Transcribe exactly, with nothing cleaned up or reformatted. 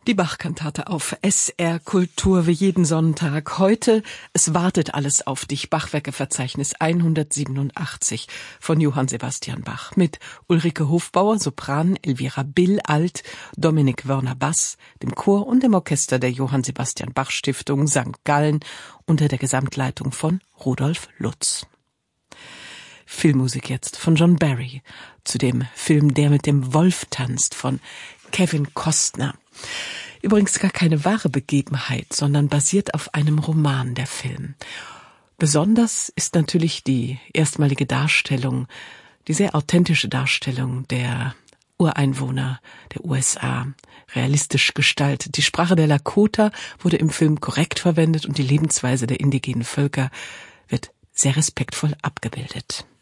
Die Bach-Kantate auf S R Kultur wie jeden Sonntag. Heute Es wartet alles auf dich. Bachwerkeverzeichnis hundertsiebenundachtzig von Johann Sebastian Bach. Mit Ulrike Hofbauer, Sopran, Elvira Bill, Alt, Dominik Wörner, Bass, dem Chor und dem Orchester der Johann Sebastian Bach Stiftung Sankt Gallen unter der Gesamtleitung von Rudolf Lutz. Filmmusik jetzt von John Barry zu dem Film Der mit dem Wolf tanzt von Kevin Costner. Übrigens gar keine wahre Begebenheit, sondern basiert auf einem Roman, der Film. Besonders ist natürlich die erstmalige Darstellung, die sehr authentische Darstellung der Ureinwohner der U S A, realistisch gestaltet. Die Sprache der Lakota wurde im Film korrekt verwendet und die Lebensweise der indigenen Völker wird sehr respektvoll abgebildet.